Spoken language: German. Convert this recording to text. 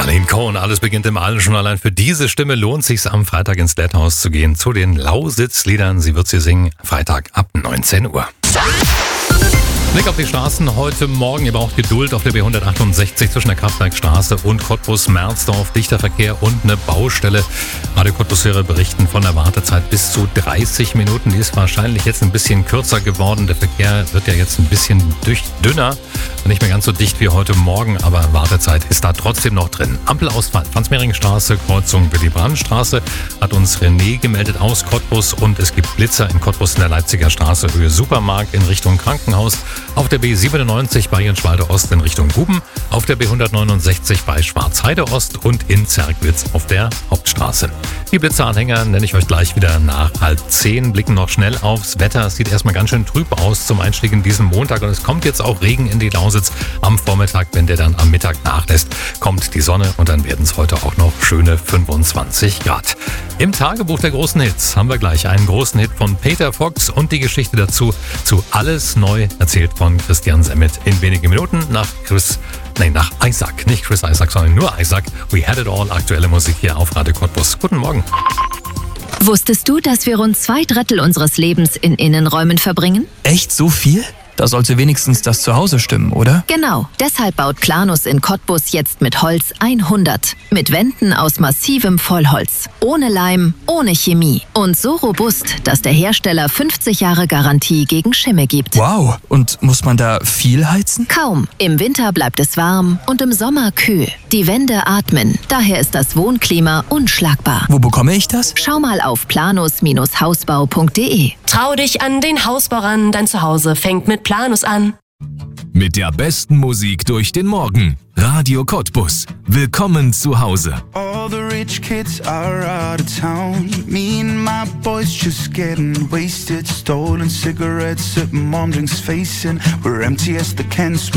Marlene Cohen, alles beginnt im Allen. Schon allein für diese Stimme lohnt sich's am Freitag ins Letthaus zu gehen zu den Lausitz-Liedern. Sie wird sie singen, Freitag ab 19 Uhr. Blick auf die Straßen heute Morgen. Ihr braucht Geduld auf der B168 zwischen der Kraftwerkstraße und Cottbus-Merzdorf. Dichter Verkehr und eine Baustelle. Radio Cottbus-Hörer berichten von der Wartezeit bis zu 30 Minuten. Die ist wahrscheinlich jetzt ein bisschen kürzer geworden. Der Verkehr wird ja jetzt ein bisschen dünner. Nicht mehr ganz so dicht wie heute Morgen, aber Wartezeit ist da trotzdem noch drin. Ampelausfall, Franz-Mehring-Straße, Kreuzung Willy-Brandt-Straße, hat uns René gemeldet aus Cottbus. Und es gibt Blitzer in Cottbus in der Leipziger Straße, Höhe Supermarkt in Richtung Krankenhaus. Auf der B97 bei Jenschwalde Ost in Richtung Guben, auf der B169 bei Schwarzheide Ost und in Zerkwitz auf der Hauptstraße. Die Blitzeranhänger nenne ich euch gleich wieder nach 9:30, blicken noch schnell aufs Wetter. Es sieht erstmal ganz schön trüb aus zum Einstieg in diesen Montag und es kommt jetzt auch Regen in die Lausitz am Vormittag. Wenn der dann am Mittag nachlässt, kommt die Sonne und dann werden es heute auch noch schöne 25 Grad. Im Tagebuch der großen Hits haben wir gleich einen großen Hit von Peter Fox und die Geschichte dazu zu Alles neu erzählt von Christian Semmet in wenigen Minuten nach Isaac. Nicht Chris Isaac, sondern nur Isaac. We had it all. Aktuelle Musik hier auf Radio Cottbus. Guten Morgen. Wusstest du, dass wir rund 2/3 unseres Lebens in Innenräumen verbringen? Echt so viel? Da sollte wenigstens das Zuhause stimmen, oder? Genau. Deshalb baut Planus in Cottbus jetzt mit Holz 100. Mit Wänden aus massivem Vollholz. Ohne Leim, ohne Chemie. Und so robust, dass der Hersteller 50 Jahre Garantie gegen Schimmel gibt. Wow. Und muss man da viel heizen? Kaum. Im Winter bleibt es warm und im Sommer kühl. Die Wände atmen. Daher ist das Wohnklima unschlagbar. Wo bekomme ich das? Schau mal auf planus-hausbau.de. Trau dich an den Hausbau ran, dein Zuhause fängt mit Planus an. Mit der besten Musik durch den Morgen. Radio Cottbus. Willkommen zu Hause. All the rich kids are out of town. Me and my boys just getting wasted. Stolen cigarettes at mom drinks facing. We're empty as the cans.